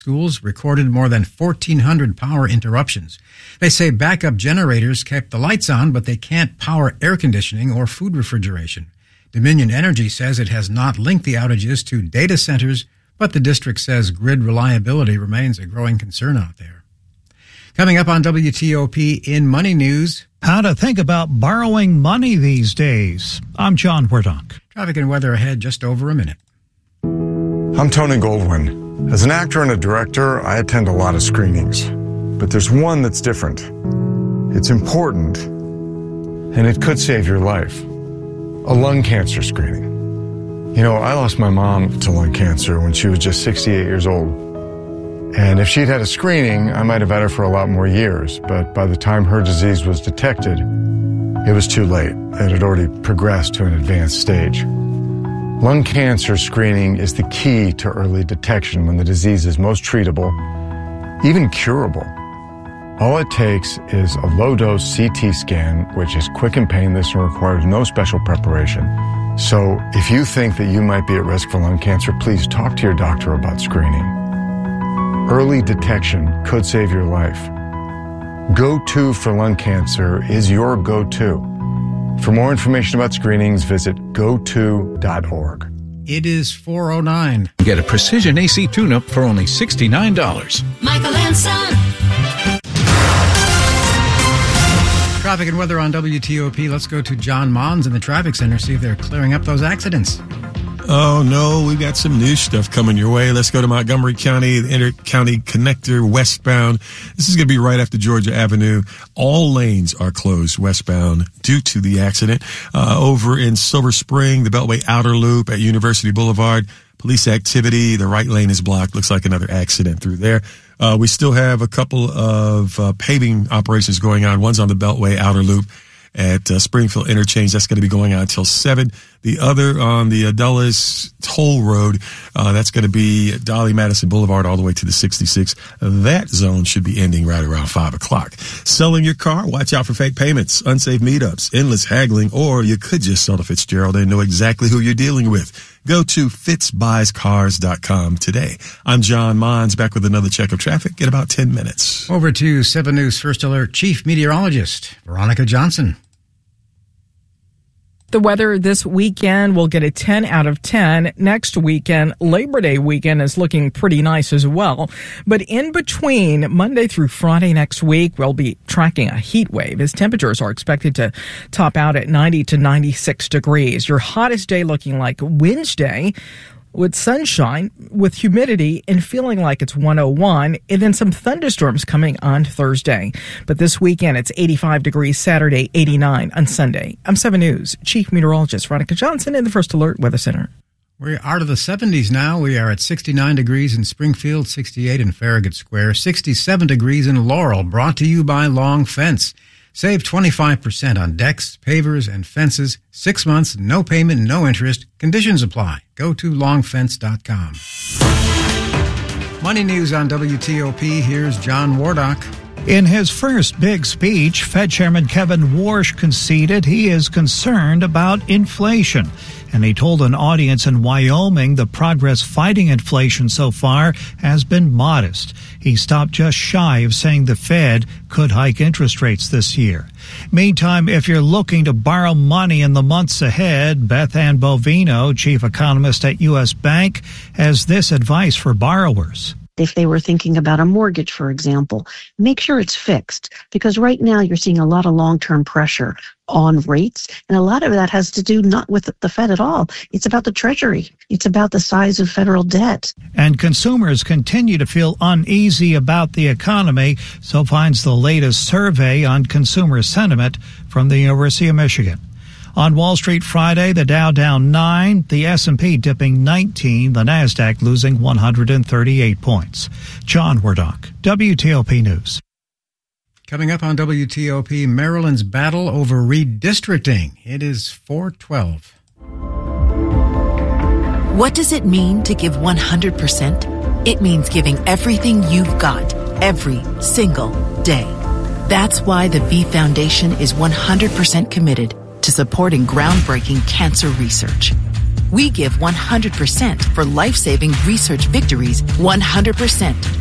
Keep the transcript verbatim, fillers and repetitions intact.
schools recorded more than fourteen hundred power interruptions. They say backup generators kept the lights on, but they can't power air conditioning or food refrigeration. Dominion Energy says it has not linked the outages to data centers, but the district says grid reliability remains a growing concern out there. Coming up on W T O P in Money News. How to think about borrowing money these days. I'm John Wardock. Traffic and weather ahead just over a minute. I'm Tony Goldwyn. As an actor and a director, I attend a lot of screenings. But there's one that's different. It's important, and it could save your life. A lung cancer screening. You know, I lost my mom to lung cancer when she was just sixty-eight years old. And if she'd had a screening, I might have had her for a lot more years. But by the time her disease was detected, it was too late. It had already progressed to an advanced stage. Lung cancer screening is the key to early detection when the disease is most treatable, even curable. All it takes is a low-dose C T scan, which is quick and painless and requires no special preparation. So if you think that you might be at risk for lung cancer, please talk to your doctor about screening. Early detection could save your life. Go-To for lung cancer is your go-to. For more information about screenings, visit go to dot org. It is four oh nine. Get a Precision A C tune-up for only sixty-nine dollars. Michael and Son. Traffic and weather on W T O P. Let's go to John Mons in the traffic center, see if they're clearing up those accidents. Oh, no, we got some new stuff coming your way. Let's go to Montgomery County, the Inter-County Connector westbound. This is going to be right after Georgia Avenue. All lanes are closed westbound due to the accident. Uh, over in Silver Spring, the Beltway Outer Loop at University Boulevard, police activity. The right lane is blocked. Looks like another accident through there. Uh, we still have a couple of uh, paving operations going on. One's on the Beltway Outer Loop at uh, Springfield Interchange. That's going to be going on until seven. The other on the uh, Dulles Toll Road, uh, that's going to be Dolly Madison Boulevard all the way to the sixty-six. That zone should be ending right around five o'clock. Selling your car? Watch out for fake payments, unsafe meetups, endless haggling, or you could just sell to Fitzgerald and know exactly who you're dealing with. Go to fitz buys cars dot com today. I'm John Mons, back with another check of traffic in about ten minutes. Over to seven News First Alert Chief Meteorologist Veronica Johnson. The weather this weekend will get a ten out of ten. Next weekend, Labor Day weekend, is looking pretty nice as well. But in between Monday through Friday next week, we'll be tracking a heat wave as temperatures are expected to top out at ninety to ninety-six degrees. Your hottest day looking like Wednesday, with sunshine, with humidity, and feeling like it's one oh one, and then some thunderstorms coming on Thursday. But this weekend, it's eighty-five degrees, Saturday, eighty-nine on Sunday. I'm seven News Chief Meteorologist Veronica Johnson in the First Alert Weather Center. We're out of the seventies now. We are at sixty-nine degrees in Springfield, sixty-eight in Farragut Square, sixty-seven degrees in Laurel, brought to you by Long Fence. Save twenty-five percent on decks, pavers, and fences. Six months, no payment, no interest. Conditions apply. Go to long fence dot com. Money News on W T O P. Here's John Wardock. In his first big speech, Fed Chairman Kevin Warsh conceded he is concerned about inflation. And he told an audience in Wyoming the progress fighting inflation so far has been modest. He stopped just shy of saying the Fed could hike interest rates this year. Meantime, if you're looking to borrow money in the months ahead, Beth Ann Bovino, chief economist at U S Bank, has this advice for borrowers. If they were thinking about a mortgage, for example, make sure it's fixed, because right now you're seeing a lot of long-term pressure on rates, and a lot of that has to do not with the Fed at all. It's about the Treasury. It's about the size of federal debt. And consumers continue to feel uneasy about the economy, so finds the latest survey on consumer sentiment from the University of Michigan. On Wall Street Friday, the Dow down nine, the S and P dipping nineteen, the Nasdaq losing one hundred thirty-eight points. John Wardock, W T O P News. Coming up on W T O P, Maryland's battle over redistricting. It is four twelve. What does it mean to give one hundred percent? It means giving everything you've got, every single day. That's why the V Foundation is one hundred percent committed to supporting groundbreaking cancer research. We give one hundred percent for life-saving research victories, one hundred percent.